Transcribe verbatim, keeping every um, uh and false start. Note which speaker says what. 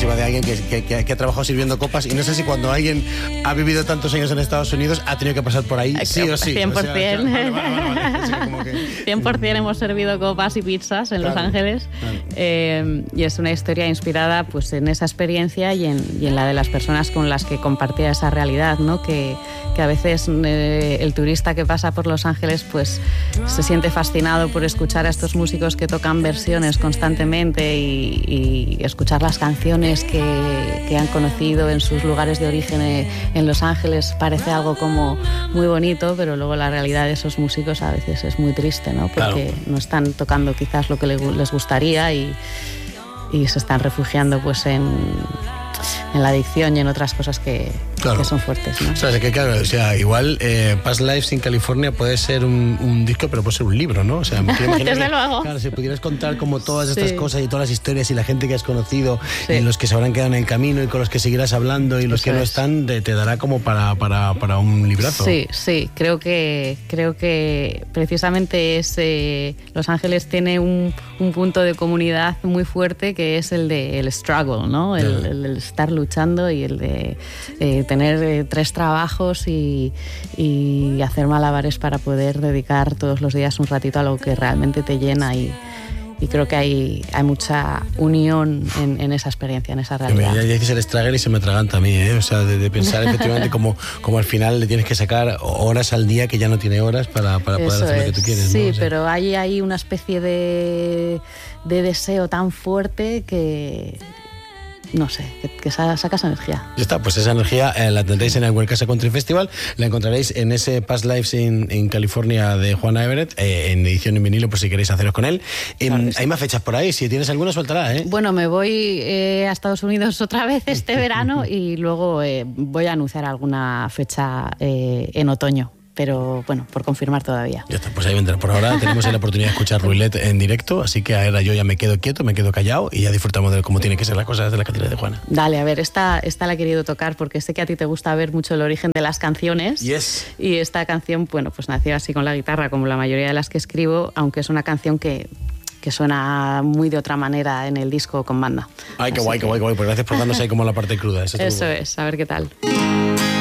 Speaker 1: fuertísima de alguien que, que, que, que ha trabajado sirviendo copas, y no sé si cuando alguien ha vivido tantos años en Estados Unidos ha tenido que pasar por ahí, sí o sí.
Speaker 2: cien por ciento.
Speaker 1: O sea, vale, vale, vale, vale. Sí, como que...
Speaker 2: cien por ciento hemos servido copas y pizzas en
Speaker 1: Claro,
Speaker 2: Los Ángeles.
Speaker 1: claro.
Speaker 2: Eh, y es una historia inspirada pues, en esa experiencia y en, y en la de las personas con las que compartía esa realidad, ¿no? Que, que a veces eh, el turista que pasa por Los Ángeles pues, se siente fascinado por escuchar a estos músicos que tocan versiones constantemente y, y escuchar las canciones que, que han conocido en sus lugares de origen eh, en Los Ángeles. Parece algo como muy bonito, pero luego la realidad de esos músicos a veces es muy triste, ¿no? Porque
Speaker 1: Claro.
Speaker 2: no están tocando quizás lo que les gustaría y, y se están refugiando pues en, en la adicción y en otras cosas que,
Speaker 1: Claro.
Speaker 2: que son fuertes, ¿no?
Speaker 1: O sea, es que claro, o sea, igual eh, Past Lives in California puede ser un, un disco, pero puede ser un libro, ¿no? O sea, me quiero imaginar
Speaker 2: Desde
Speaker 1: que,
Speaker 2: luego.
Speaker 1: Claro, si pudieras contar como todas estas
Speaker 2: Sí.
Speaker 1: cosas y todas las historias y la gente que has conocido,
Speaker 2: Sí.
Speaker 1: y los que se habrán quedado en el camino y con los que seguirás hablando y los
Speaker 2: Eso
Speaker 1: que no
Speaker 2: es.
Speaker 1: están, te, te dará como para, para, para un librazo.
Speaker 2: Sí, sí, creo que creo que precisamente es, eh, Los Ángeles tiene un, un punto de comunidad muy fuerte que es el de el struggle, ¿no? El,
Speaker 1: Yeah.
Speaker 2: el, el estar luchando y el de eh, tener eh, tres trabajos y, y hacer malabares para poder dedicar todos los días un ratito a lo que realmente te llena y, y creo que hay, hay mucha unión en, en esa experiencia, en esa realidad.
Speaker 1: Ya, ya dices el struggle y se me atraganta a mí, ¿eh? O sea, de, de pensar efectivamente como, como al final le tienes que sacar horas al día que ya no tiene horas para, para poder
Speaker 2: Eso
Speaker 1: hacer lo que
Speaker 2: es.
Speaker 1: tú quieres,
Speaker 2: Sí,
Speaker 1: ¿no? O sea,
Speaker 2: pero hay ahí una especie de, de deseo tan fuerte que, no sé, que, que sa- sacas energía.
Speaker 1: Ya está, pues esa energía eh, la tendréis en el Huerca Country Festival, la encontraréis en ese Past Lives in, in California de Juana Everett, eh, en edición en vinilo por si queréis haceros con él. Eh,
Speaker 2: Claro que sí.
Speaker 1: Hay más fechas por ahí, si tienes alguna suéltala, ¿eh?
Speaker 2: Bueno, me voy eh, a Estados Unidos otra vez este verano y luego eh, voy a anunciar alguna fecha eh, en otoño. Pero bueno, por confirmar todavía.
Speaker 1: Ya está, pues ahí vendrá. Por ahora tenemos ahí la oportunidad de escuchar Roulette en directo, así que ahora yo ya me quedo quieto, me quedo callado y ya disfrutamos de cómo tiene que ser la cosa desde la catedral de Juana.
Speaker 2: Dale, a ver, esta, esta la he querido tocar porque sé que a ti te gusta ver mucho el origen de las canciones.
Speaker 1: Yes.
Speaker 2: Y esta canción, bueno, pues nació así con la guitarra, como la mayoría de las que escribo, aunque es una canción que, que suena muy de otra manera en el disco con banda.
Speaker 1: Ay, qué
Speaker 2: Así
Speaker 1: guay, qué
Speaker 2: que
Speaker 1: guay, qué guay. Pues gracias por darnos ahí como la parte cruda. Eso,
Speaker 2: Eso es, a ver qué tal.